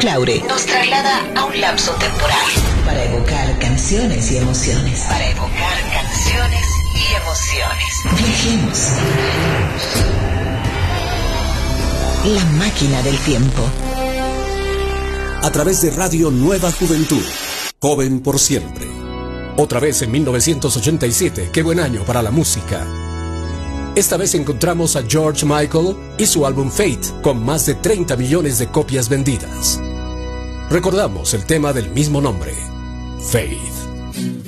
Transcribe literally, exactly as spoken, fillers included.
Claure nos traslada a un lapso temporal para evocar canciones y emociones. Para evocar canciones y emociones. Viajemos. La máquina del tiempo. A través de Radio Nueva Juventud. Joven por siempre. Otra vez en mil novecientos ochenta y siete. Qué buen año para la música. Esta vez encontramos a George Michael y su álbum Fate, con más de treinta millones de copias vendidas. Recordamos el tema del mismo nombre, Faith.